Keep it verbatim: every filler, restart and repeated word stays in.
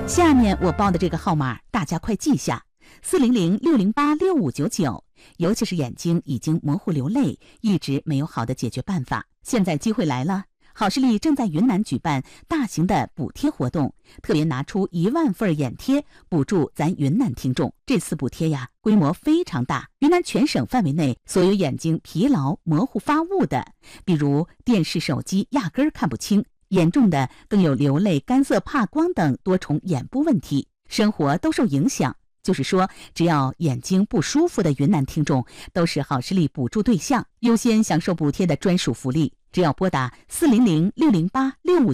下面我报的这个号码，大家快记下：四零零六零八六五九九。尤其是眼睛已经模糊流泪，一直没有好的解决办法。现在机会来了，好视力正在云南举办大型的补贴活动，特别拿出一万份眼贴补助咱云南听众。这次补贴呀，规模非常大，云南全省范围内所有眼睛疲劳、模糊发雾的，比如电视、手机压根儿看不清，严重的更有流泪、干涩、怕光等多重眼部问题，生活都受影响。就是说，只要眼睛不舒服的云南听众都是好视力补助对象，优先享受补贴的专属福利。只要拨打四零零六零八六五